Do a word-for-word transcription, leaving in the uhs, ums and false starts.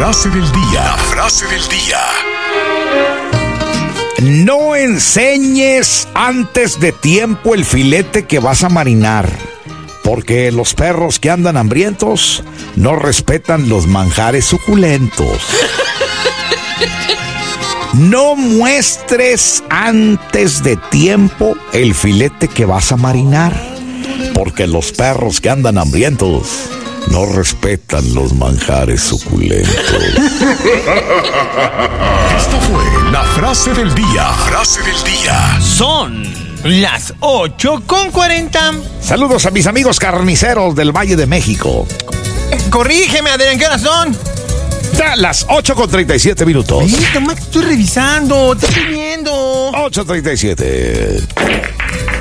frase del día. La frase del día. No enseñes antes de tiempo el filete que vas a marinar, porque los perros que andan hambrientos no respetan los manjares suculentos. No muestres antes de tiempo el filete que vas a marinar, porque los perros que andan hambrientos no respetan los manjares suculentos. Esta fue la frase del día. Frase del día. Son las ocho con cuarenta. Saludos a mis amigos carniceros del Valle de México. Corrígeme, Adrián, ¿qué horas son? Ya las ocho con treinta y siete minutos. Ay, Tomás, estoy revisando, te estoy viendo. ocho treinta y siete.